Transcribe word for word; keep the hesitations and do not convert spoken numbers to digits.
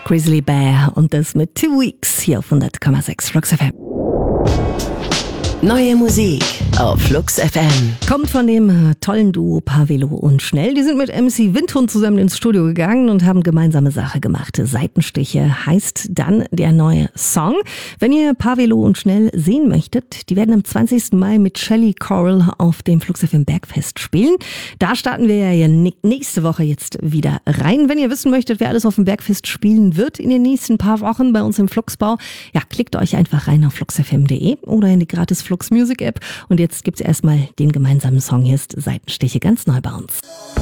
Grizzly Bear und das mit Two Weeks hier auf hundert Komma sechs Flux F M. Neue Musik auf Flux F M. Kommt von dem äh, tollen Duo Pavelo und Schnell. Die sind mit M C Windhund zusammen ins Studio gegangen und haben gemeinsame Sache gemacht. Seitenstiche heißt dann der neue Song. Wenn ihr Pavelo und Schnell sehen möchtet, die werden am zwanzigsten Mai mit Shelly Coral auf dem Flux F M Bergfest spielen. Da starten wir ja nächste Woche jetzt wieder rein. Wenn ihr wissen möchtet, wer alles auf dem Bergfest spielen wird in den nächsten paar Wochen bei uns im Fluxbau, ja, klickt euch einfach rein auf flux f m punkt de oder in die gratis Flux Music App. Und jetzt gibt's erstmal den gemeinsamen Song. Hier ist Seitenstiche ganz neu bei uns.